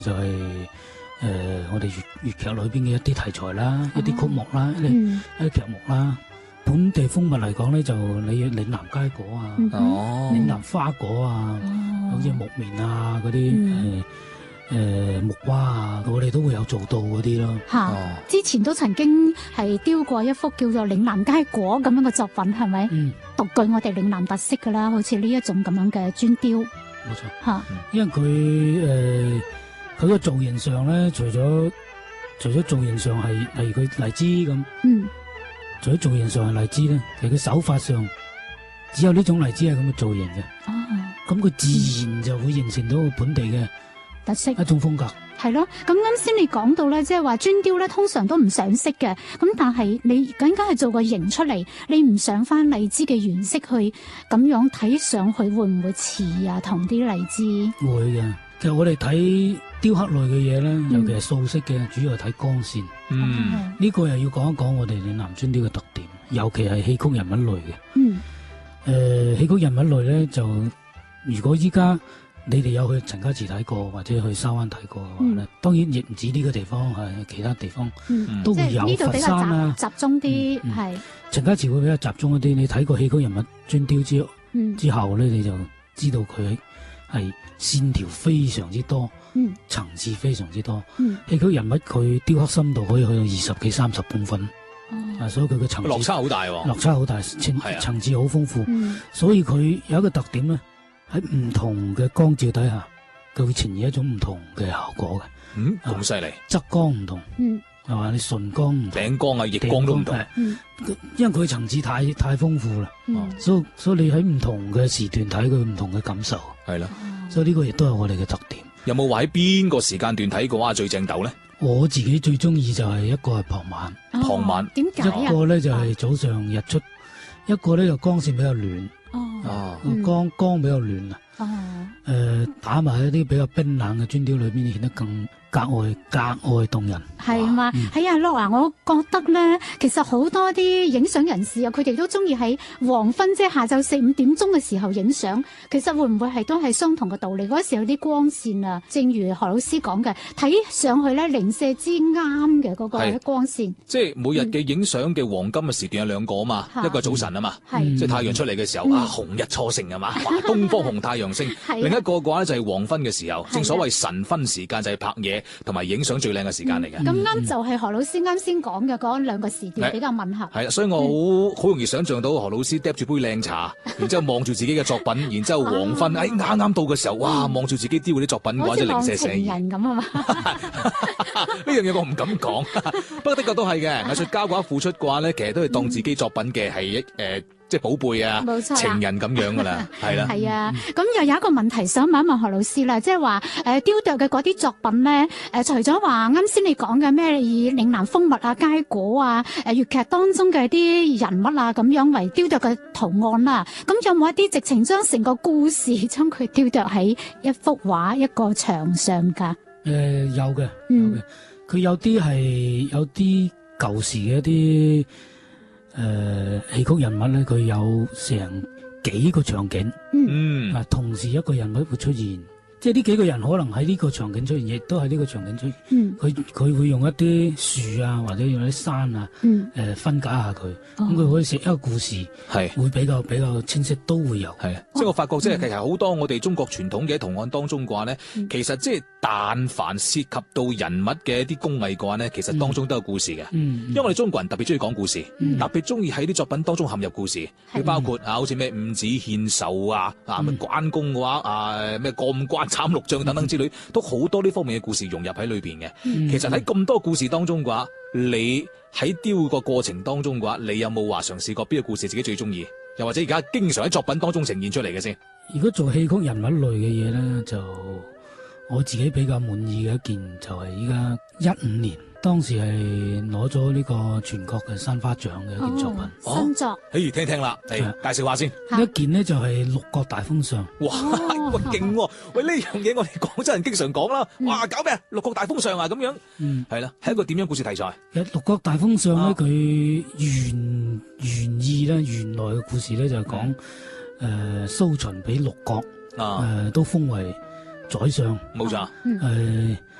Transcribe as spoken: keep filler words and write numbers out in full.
就係、是、誒、呃、我哋粵粵劇裏邊嘅一啲題材啦，一啲曲目啦，一啲一啲劇目啦。本地風物嚟講咧，就你嶺南佳果啊， 哦， 嶺南花果啊， 哦、 好似木棉啊嗰啲誒誒木瓜啊，我哋都會有做到嗰啲咯。 嚇、哦，之前都曾經係雕過一幅叫做嶺南佳果咁樣嘅作品，係咪？嗯，獨具我哋嶺南特色㗎啦，好似呢一種咁樣嘅磚雕。 冇錯嚇， 因為佢誒佢個造型上咧，除咗除咗造型上係例如佢荔枝咁，嗯。除咗造型上係荔枝咧，其實佢手法上只有呢種荔枝係咁嘅造型嘅。哦，咁佢自然就會形成到本地嘅特色一種風格。 係咯，咁啱先你講到咧，即係話磚雕咧，通常都唔上色嘅。咁但係你僅僅係做個形出嚟，你唔上翻荔枝嘅原色去，咁樣睇上去會唔會似啊？同啲荔枝會嘅。其實我哋睇雕刻類嘅嘢咧，尤其係素色嘅，主要係睇光線。嗯，呢個又要講一講我哋嶺南磚雕嘅特點，尤其係戲曲人物類嘅。嗯，誒，戲曲人物類咧，就如果依家你哋有去陳家祠睇過，或者去沙灣睇過嘅話咧，當然亦唔止呢個地方，係其他地方都會有佛山啊， 集中啲係。 陳家祠會比較集中一啲，你睇過戲曲人物磚雕之之後咧，你就知道佢係線條非常之多，嗯，層次非常之多，嗯，戲曲人物佢雕刻深度可以去到二十幾三十公分，哦，啊，所以佢嘅層次落差好大喎， 落差好大，層層次好豐富，嗯，所以佢有一個特點咧，喺唔同嘅光照底下，佢會呈現一種唔同嘅效果嘅， 嗯，咁犀利， 側光唔同，嗯，係嘛，你順光唔同， 頂光啊，逆光都唔同， 嗯，因為佢層次太太豐富啦，嗯，所以所以你喺唔同嘅時段睇佢唔同嘅感受，係啦。所以呢個亦都係我哋嘅特點。 有冇話喺邊個時間段睇過啊最正斗咧？ 我自己最中意就係一個係傍晚， 哦、 傍晚點解啊？ 一個咧就係早上日出，哦、一個咧就光線比較暖， 哦， 光光比較暖啊，哦，誒、呃、打埋一啲比較冰冷嘅磚雕裏邊，顯得更格外格外動人， 係嘛？係啊，樂啊，我覺得咧，其實好多啲影相人士啊，佢哋都中意喺黃昏，即係下晝四五點鐘嘅時候影相。其實會唔會係都係相同嘅道理？嗰時有啲光線啊，正如何老師講嘅，睇上去咧零舍之啱嘅嗰個光線。 即係每日嘅影相嘅黃金嘅時段有兩個啊嘛，嗯、一個係早晨啊嘛， 嗯、 即係太陽出嚟嘅時候、嗯、啊，紅日初升啊嘛，哇，東方紅太陽升。另一個嘅話咧就係黃昏嘅時候，正所謂晨昏時間就係拍嘢同埋影相最靚嘅時間嚟嘅。 咁啱、嗯、就係何老師啱先講嘅嗰兩個時段比較吻合。 係啊，所以我好好、嗯、容易想象到何老師嗒住杯靚茶，然之後望住自己嘅作品，然之後黃昏，哎啱啱到嘅時候，哇，望住自己雕嗰啲作品嘅話，就零舍寫意。 好似望情人咁啊嘛。 呢樣嘢我唔敢講，不過的確都係嘅。藝術家嘅話付出嘅話咧，其實都係當自己作品嘅係一誒。呃即係寶貝啊，情人咁樣噶啦，係啦。 係啊，咁又有一個問題想問一問何老師啦，即係話誒雕琢嘅嗰啲作品咧，誒、呃、除咗話啱先你講嘅咩以嶺南風物啊、佳果啊、誒粵劇當中嘅啲人物啊咁樣為雕琢嘅圖案啦，咁有冇一啲直情將成個故事將佢雕琢喺一幅畫一個牆上㗎？誒、 呃、有嘅，有嘅，佢、嗯、有啲係有啲舊時嘅一啲。誒、呃，戲曲人物咧，佢有成幾個場景，嗯，啊，同時一個人物會出現，即係呢幾個人可能喺呢個場景出現，亦都喺呢個場景出現，嗯，佢佢會用一啲樹啊，或者用一啲山啊，嗯，誒、呃，分解下佢，咁、哦、佢可以寫一個故事，係會比較比較清晰，都會有，係啊， 即係我發覺，即係其實好多我哋中國傳統嘅圖案當中嘅話咧，嗯、其實即係但凡涉及到人物嘅一啲工藝嘅話咧，其實當中都有故事嘅，嗯，因為我哋中國人特別中意講故事，嗯、特別中意喺啲作品當中陷入故事，嗯、包括啊，好似咩五子獻壽啊，啊咩關公嘅話啊，咩過五關斬六將等等之類，嗯、都好多呢方面嘅故事融入喺裏邊嘅。嗯、其實喺咁多故事當中嘅話，你喺雕個過程當中嘅話，你有冇話嘗試過邊個故事自己最中意？又或者而家經常喺作品當中呈現出嚟嘅先？ 如果做戲曲人物類嘅嘢咧，就我自己比較滿意嘅一件就係依家一五年，當時係攞咗呢個全國嘅山花獎嘅一件作品。 哦、新作， 譬如聽聽啦，嚟介紹下先。 一件呢就係六國大封相。 哇，哇勁喎！喂，呢樣嘢我哋廣州人經常講啦。哇，搞咩？六國大封相啊，咁樣。嗯，係啦，係一個點樣故事題材？ 六國大封相咧，佢原原意咧，原來嘅故事咧就係講誒蘇秦俾六國誒都封為宰相， 冇錯。 誒